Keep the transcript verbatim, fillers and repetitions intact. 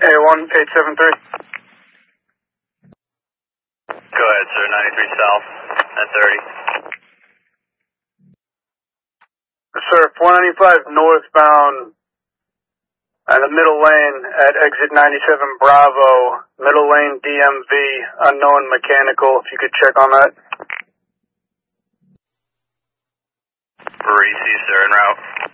A one eight seven three. Go ahead, sir. ninety-three south at thirty. Sir, four ninety-five northbound and the middle lane at exit ninety-seven Bravo, middle lane D M V, unknown mechanical, if you could check on that. Receive, sir, en route.